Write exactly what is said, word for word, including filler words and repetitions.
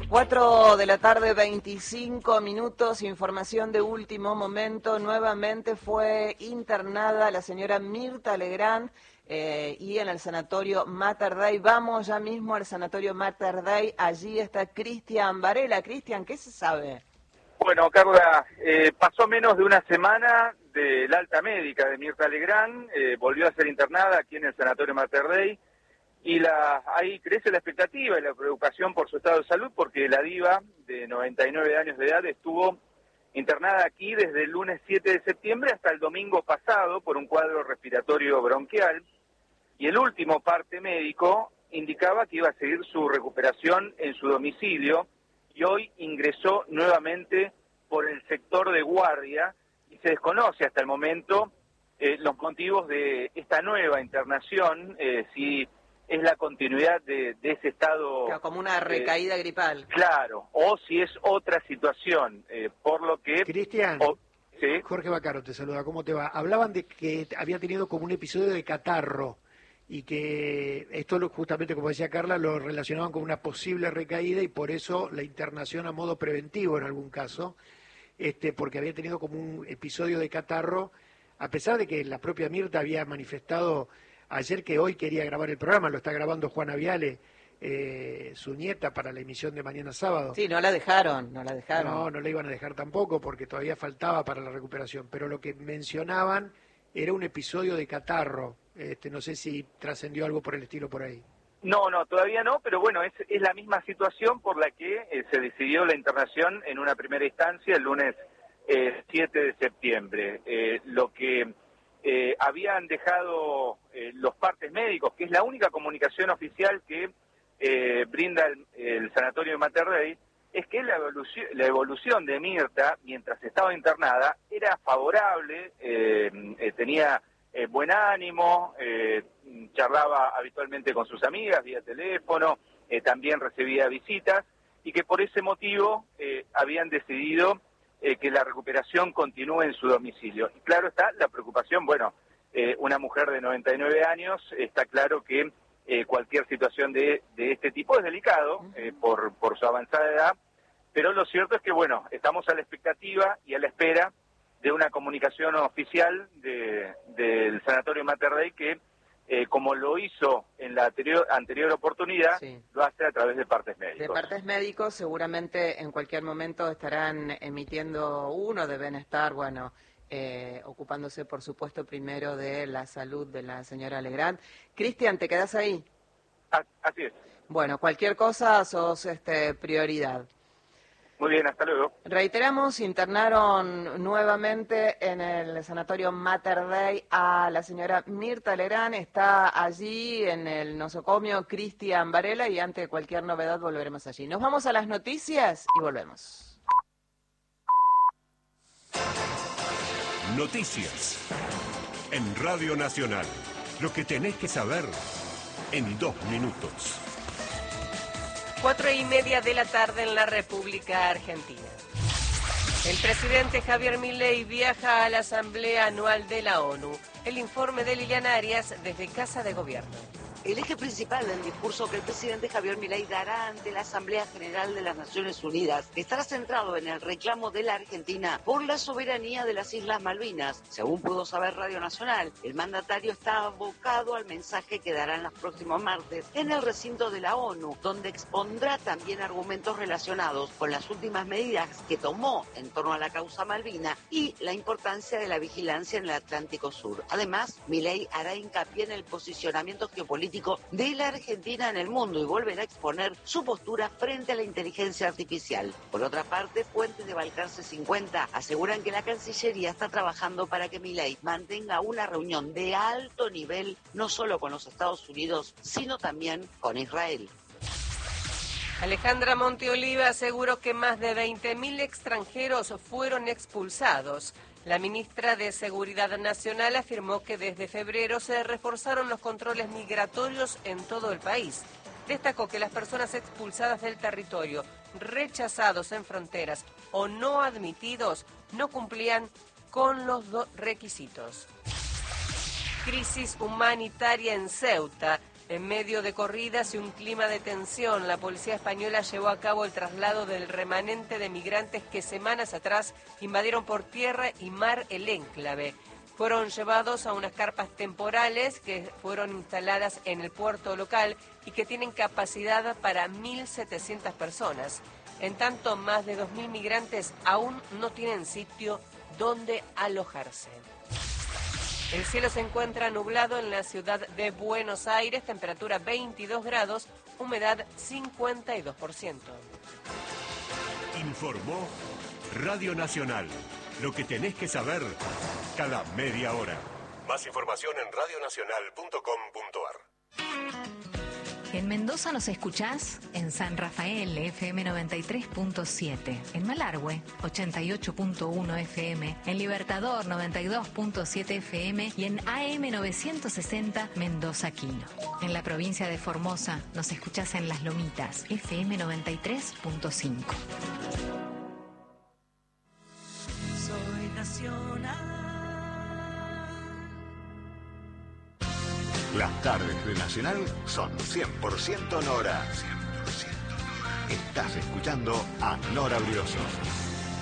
cuatro de la tarde, veinticinco minutos, información de último momento. Nuevamente fue internada la señora Mirta Legrand eh, y en el sanatorio Mater Dei. Vamos ya mismo al sanatorio Mater Dei. Allí está Cristian Varela. Cristian, ¿qué se sabe? Bueno, Carla, eh, pasó menos de una semana del alta médica de Mirta Legrand, eh, volvió a ser internada aquí en el sanatorio Mater Dei. Y la, ahí crece la expectativa y la preocupación por su estado de salud, porque la diva de noventa y nueve años de edad estuvo internada aquí desde el lunes siete de septiembre hasta el domingo pasado por un cuadro respiratorio bronquial, y el último parte médico indicaba que iba a seguir su recuperación en su domicilio, y hoy ingresó nuevamente por el sector de guardia, y se desconoce hasta el momento eh, los motivos de esta nueva internación, eh, si es la continuidad de, de ese estado... Claro, como una recaída eh, gripal. Claro, o si es otra situación, eh, por lo que... Cristian, o, ¿sí? Jorge Bacaro te saluda, ¿cómo te va? Hablaban de que había tenido como un episodio de catarro y que esto lo, justamente, como decía Carla, lo relacionaban con una posible recaída y por eso la internación a modo preventivo en algún caso, este, porque había tenido como un episodio de catarro, a pesar de que la propia Mirta había manifestado ayer que hoy quería grabar el programa, lo está grabando Juana Viale, eh, su nieta, para la emisión de mañana sábado. Sí, no la dejaron, no la dejaron. No, no la iban a dejar tampoco porque todavía faltaba para la recuperación, pero lo que mencionaban era un episodio de catarro. Este, no sé si trascendió algo por el estilo por ahí. No, no, todavía no, pero bueno, es, es la misma situación por la que eh, se decidió la internación en una primera instancia el lunes eh, siete de septiembre. Eh, lo que... Eh, habían dejado eh, los partes médicos, que es la única comunicación oficial que eh, brinda el, el sanatorio de Mater Dei, es que la evolución, la evolución de Mirta, mientras estaba internada, era favorable, eh, eh, tenía eh, buen ánimo, eh, charlaba habitualmente con sus amigas vía teléfono, eh, también recibía visitas, y que por ese motivo eh, habían decidido Eh, que la recuperación continúe en su domicilio. Y claro está la preocupación, bueno, eh, una mujer de noventa y nueve años, está claro que eh, cualquier situación de, de este tipo es delicado eh, por, por su avanzada edad, pero lo cierto es que, bueno, estamos a la expectativa y a la espera de una comunicación oficial de, del sanatorio Mater Dei que, Eh, como lo hizo en la anterior, anterior oportunidad, sí, lo hace a través de partes médicos. De partes médicos, seguramente en cualquier momento estarán emitiendo uno, deben estar, bueno, eh, ocupándose, por supuesto, primero de la salud de la señora Legrand. Cristian, ¿te quedás ahí? Ah, así es. Bueno, cualquier cosa sos este, prioridad. Muy bien, hasta luego. Reiteramos, internaron nuevamente en el sanatorio Mater Dei a la señora Mirta Legrand. Está allí en el nosocomio Cristian Varela y ante cualquier novedad volveremos allí. Nos vamos a las noticias y volvemos. Noticias en Radio Nacional. Lo que tenés que saber en dos minutos. Cuatro y media de la tarde en la República Argentina. El presidente Javier Milei viaja a la Asamblea Anual de la ONU. El informe de Liliana Arias desde Casa de Gobierno. El eje principal del discurso que el presidente Javier Milei dará ante la Asamblea General de las Naciones Unidas estará centrado en el reclamo de la Argentina por la soberanía de las Islas Malvinas. Según pudo saber Radio Nacional, el mandatario está abocado al mensaje que dará en los próximos martes en el recinto de la ONU, donde expondrá también argumentos relacionados con las últimas medidas que tomó en torno a la causa Malvina y la importancia de la vigilancia en el Atlántico Sur. Además, Milei hará hincapié en el posicionamiento geopolítico de la Argentina en el mundo y volverá a exponer su postura frente a la inteligencia artificial. Por otra parte, fuentes de Balcarce cincuenta aseguran que la Cancillería está trabajando para que Milei mantenga una reunión de alto nivel no solo con los Estados Unidos, sino también con Israel. Alejandra Monteoliva aseguró que más de veinte mil extranjeros fueron expulsados. La ministra de Seguridad Nacional afirmó que desde febrero se reforzaron los controles migratorios en todo el país. Destacó que las personas expulsadas del territorio, rechazados en fronteras o no admitidos, no cumplían con los dos requisitos. Crisis humanitaria en Ceuta. En medio de corridas y un clima de tensión, la policía española llevó a cabo el traslado del remanente de migrantes que semanas atrás invadieron por tierra y mar el enclave. Fueron llevados a unas carpas temporales que fueron instaladas en el puerto local y que tienen capacidad para mil setecientas personas. En tanto, más de dos mil migrantes aún no tienen sitio donde alojarse. El cielo se encuentra nublado en la ciudad de Buenos Aires, temperatura veintidós grados, humedad cincuenta y dos por ciento. Informó Radio Nacional. Lo que tenés que saber cada media hora. Más información en radio nacional punto com punto a r. En Mendoza nos escuchás en San Rafael, F M noventa y tres punto siete, en Malargüe, ochenta y ocho punto uno F M, en Libertador, noventa y dos punto siete F M y en A M novecientos sesenta Mendoza Quino. En la provincia de Formosa nos escuchás en Las Lomitas, F M noventa y tres punto cinco. Soy nacional. Las tardes de Nacional son cien por ciento Nora. cien por ciento Nora. Estás escuchando a Nora Brioso.